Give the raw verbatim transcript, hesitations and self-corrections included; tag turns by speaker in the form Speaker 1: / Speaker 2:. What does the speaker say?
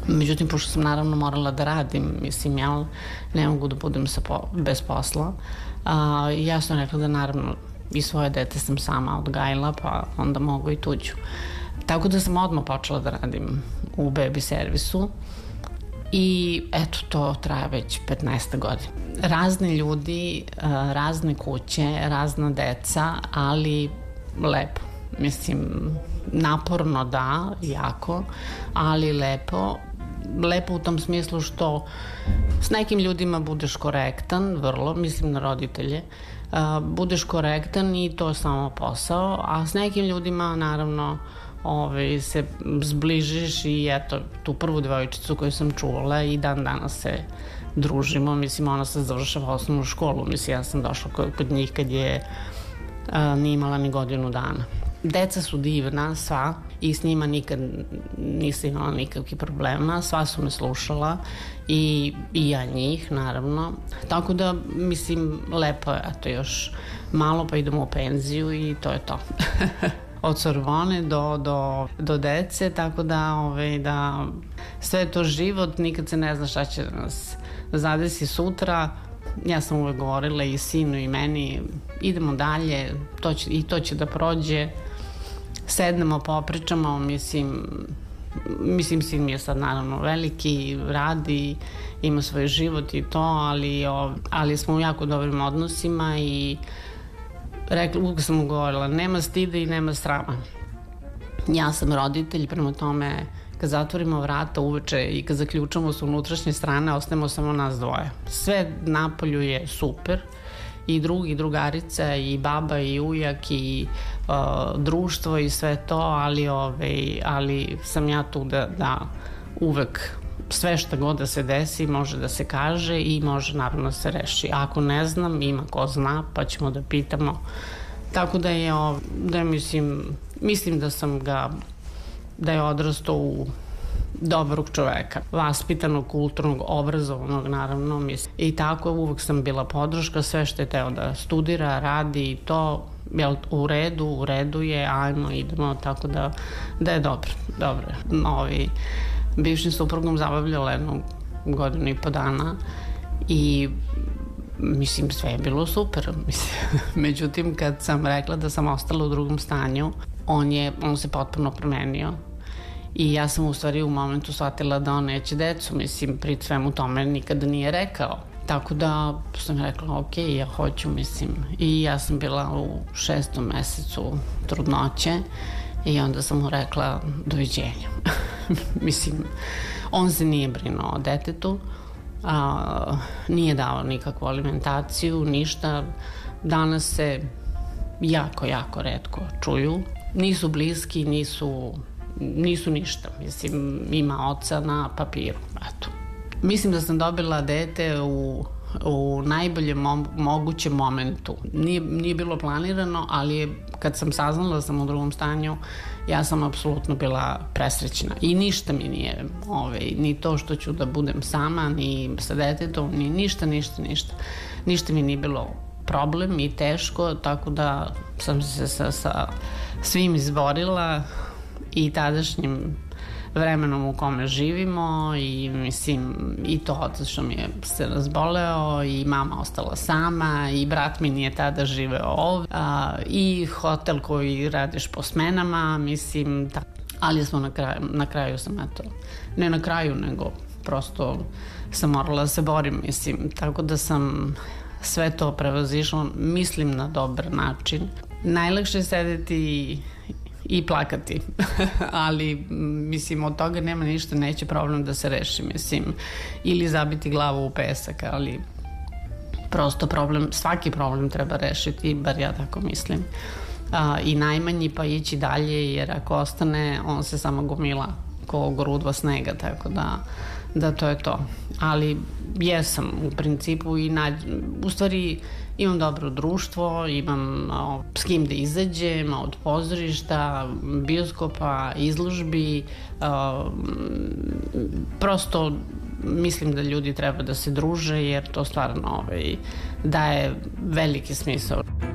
Speaker 1: Međutim, pošto sam naravno morala da radim, mislim, ja ne mogu da budem sa po, bez posla, a, ja sam rekla da naravno i svoje dete sam sama odgajila, pa onda mogu i tuđu. Tako da sam odmah počela da radim u bebi servisu i eto, to traje već petnaest godina. Razni ljudi, razne kuće, razna deca, ali lepo. Mislim, naporno da, jako, ali lepo. Lepo u tom smislu što s nekim ljudima budeš korektan, vrlo, mislim na roditelje, budeš korektan i to je samo posao, a s nekim ljudima naravno Ove, se zbližiš i eto, tu prvu devojčicu koju sam čuvala i dan danas se družimo, mislim, ona se završava osnovnu školu, mislim, ja sam došla kod njih kad je a, nije imala ni godinu dana. Deca su divna, sva, i s njima nikad nisam imala nikakvih problema, sva su me slušala i, i ja njih, naravno. Tako da, mislim, lepo je, eto, još malo pa idemo u penziju i to je to. Od Sorbone do, do, do dece, tako da, ove, da sve je to život, nikad se ne zna šta će nas zadesi sutra. Ja sam uvek govorila i sinu i meni, idemo dalje, to će, i to će da prođe, sednemo, popričamo, mislim, mislim, sin mi je sad naravno veliki, radi, ima svoj život i to, ali, ali smo u jako dobrim odnosima i rekla, uvijek sam mu govorila, nema stida i nema srama. Ja sam roditelj, prema tome, kad zatvorimo vrata uveče i kad zaključamo s unutrašnje strane, ostajemo samo nas dvoje. Sve napolju je super, i drug, i drugarica, i baba, i ujak, i uh, društvo i sve to, ali, ove, ali sam ja tu da, da uvek sve što god da se desi može da se kaže i može naravno da se reši. Ako ne znam, ima ko zna, pa ćemo da pitamo. Tako da je, da je mislim, mislim da sam ga, da je odrastao u dobrog čoveka, vaspitanog, kulturnog, obrazovanog, naravno, mislim. I tako uvek sam bila podrška, sve što je teo da studira, radi i to, jel, u redu, u redu je, ajmo, idemo, tako da, da je dobro, dobro. Ovi, bivšim suprugom zabavljala jednu godinu i po dana i mislim, sve je bilo super. Međutim, kad sam rekla da sam ostala u drugom stanju, on, je, on se potpuno promenio i ja sam u stvari u momentu shvatila da on neće decu, mislim, pri svemu tome nikada nije rekao. Tako da sam rekla, ok, ja hoću, mislim. I ja sam bila u šestom mesecu trudnoće i onda sam mu rekla doviđenja. Mislim, on se nije brinuo o detetu, a, nije dao nikakvu alimentaciju, ništa. Danas se jako, jako retko čuju. Nisu bliski, nisu, nisu ništa. Mislim, ima oca na papiru, eto. Mislim da sam dobila dete u, u najboljem mo- mogućem momentu. Nije, nije bilo planirano, ali je, kad sam saznala da sam u drugom stanju, ja sam apsolutno bila presrećna. I ništa mi nije, ovaj, ni to što ću da budem sama, ni sa detetom, ni ništa, ništa, ništa. Ništa mi nije bilo problem i teško, tako da sam se sa, sa svim izborila i tadašnjim vremenom u kome živimo i mislim i to otac što mi je se razboleo i mama ostala sama i brat mi nije tada živeo ovdje a, i hotel koji radiš po smenama, mislim, ta, ali smo na kraju, na kraju sam eto, ne na kraju nego prosto sam morala da se borim, mislim, tako da sam sve to prevazišla, mislim na dobar način. Najlakše je sedeti i plakati, ali mislim od toga nema ništa, neće problem da se reši, mislim, ili zabiti glavu u pesak, ali prosto problem, svaki problem treba rešiti, bar ja tako mislim. A, i najmanji pa ići dalje, jer ako ostane on se samo gomila ko grudva snega, tako da da to je to, ali jesam u principu i nađ... u stvari imam dobro društvo, imam o, s kim da izađem od pozorišta, bioskopa, izložbi, o, prosto mislim da ljudi treba da se druže jer to stvarno ovaj, daje veliki smisao.